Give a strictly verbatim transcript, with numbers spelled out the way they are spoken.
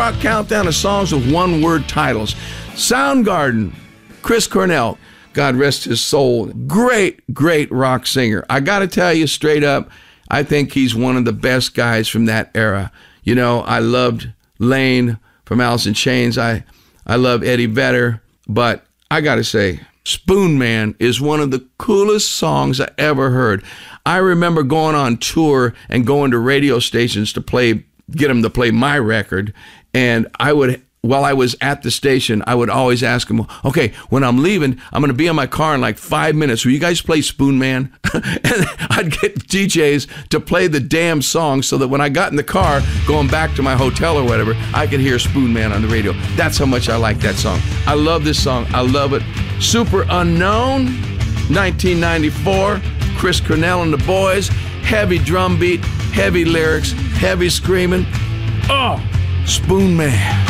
rock countdown of songs with one-word titles. Soundgarden, Chris Cornell, God rest his soul. Great, great rock singer. I got to tell you straight up, I think he's one of the best guys from that era. You know, I loved Lane from Alice in Chains. I, I love Eddie Vedder. But I got to say, Spoon Man is one of the coolest songs I ever heard. I remember going on tour and going to radio stations to play, get them to play my record. And I would, while I was at the station, I would always ask them, okay, when I'm leaving, I'm going to be in my car in like five minutes. Will you guys play Spoon Man? And I'd get D Js to play the damn song so that when I got in the car going back to my hotel or whatever, I could hear Spoon Man on the radio. That's how much I like that song. I love this song. I love it. Super Unknown, nineteen ninety-four, Chris Cornell and the Boys, heavy drum beat, heavy lyrics, heavy screaming. Oh, Spoon Man.